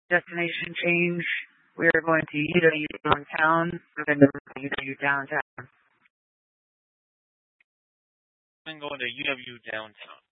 destination change. We are going to UW downtown. We're going to UW downtown. I'm going to UW downtown.